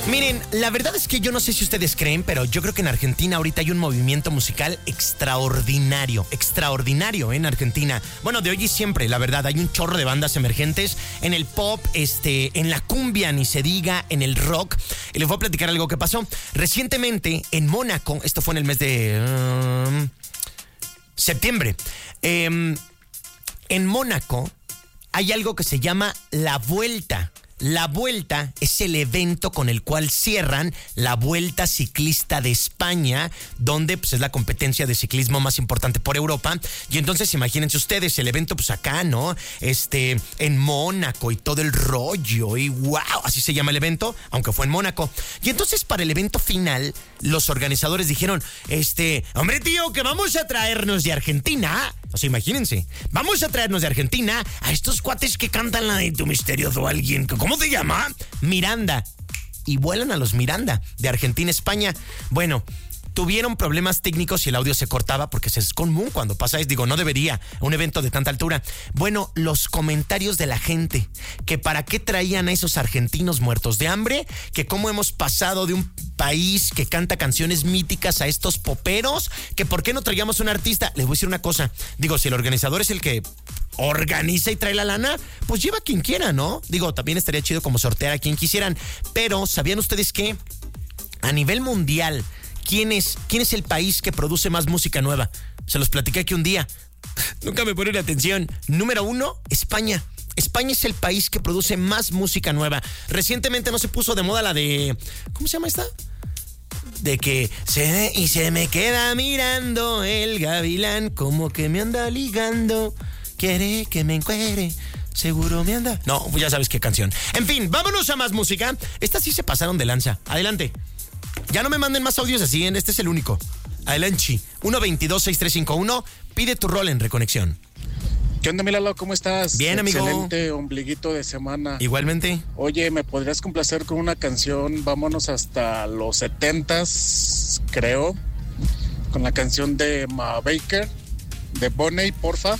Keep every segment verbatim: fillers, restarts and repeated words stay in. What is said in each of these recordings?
Miren, la verdad es que yo no sé si ustedes creen, pero yo creo que en Argentina ahorita hay un movimiento musical extraordinario, extraordinario en Argentina. Bueno, de hoy y siempre, la verdad, hay un chorro de bandas emergentes en el pop, este, en la cumbia, ni se diga, en el rock. Y les voy a platicar algo que pasó. Recientemente, en Mónaco, esto fue en el mes de um, septiembre, eh, en Mónaco hay algo que se llama La Vuelta. La Vuelta es el evento con el cual cierran la Vuelta Ciclista de España, donde pues, es la competencia de ciclismo más importante por Europa. Y entonces imagínense ustedes, el evento pues acá, ¿no? Este, en Mónaco y todo el rollo. Y wow, así se llama el evento, aunque fue en Mónaco. Y entonces para el evento final, los organizadores dijeron, este, hombre tío, que vamos a traernos de Argentina. O sea, imagínense, vamos a traernos de Argentina a estos cuates que cantan la de Tu Misterioso Alguien. ¿Cómo se llama? Miranda. Y vuelan a los Miranda, de Argentina a España. Bueno, tuvieron problemas técnicos y el audio se cortaba porque es común cuando pasa eso. Digo, no debería, un evento de tanta altura. Bueno, los comentarios de la gente, que para qué traían a esos argentinos muertos de hambre, que cómo hemos pasado de un país que canta canciones míticas a estos poperos, que por qué no traíamos un artista. Les voy a decir una cosa, digo, si el organizador es el que organiza y trae la lana, pues lleva a quien quiera, ¿no? Digo, también estaría chido como sortear a quien quisieran, pero ¿sabían ustedes que a nivel mundial, ¿quién es, quién es el país que produce más música nueva? Se los platiqué aquí un día, nunca me ponen atención. Número uno, España. España es el país que produce más música nueva. Recientemente no se puso de moda la de... ¿Cómo se llama esta? De que se y se me queda mirando el gavilán, como que me anda ligando, quiere que me encuere, seguro me anda... No, ya sabes qué canción. En fin, vámonos a más música. Estas sí se pasaron de lanza. Adelante. Ya no me manden más audios así, este es el único. Adelante. uno veintidós sesenta y tres cincuenta y uno. Pide tu rol en Reconexión. ¿Qué onda, Milalo? ¿Cómo estás? Bien, amigo. Excelente ombliguito de semana. Igualmente. Oye, ¿me podrías complacer con una canción? Vámonos hasta los setentas, creo. Con la canción de Ma Baker, de Bonnie, porfa.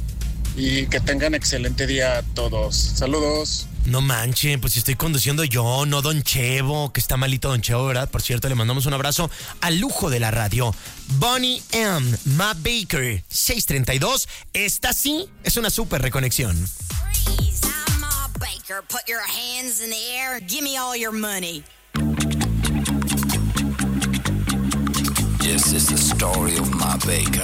Y que tengan excelente día todos. Saludos. No manchen, pues si estoy conduciendo yo, no Don Chevo, que está malito Don Chevo, ¿verdad? Por cierto, le mandamos un abrazo al lujo de la radio. Bonnie M, Ma Baker, seiscientos treinta y dos. Esta sí es una súper reconexión. Freeze, I'm Ma Baker. Put your hands in the air. Give me all your money. Yes, it's the story of Ma Baker.